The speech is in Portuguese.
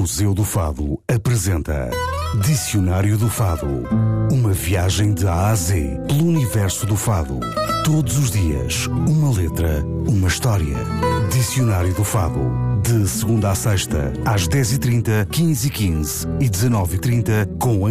Museu do Fado apresenta Dicionário do Fado. Uma viagem de A a Z pelo universo do fado. Todos os dias, uma letra, uma história. Dicionário do Fado. De segunda a sexta, às 10h30, 15h15 e 19h30, com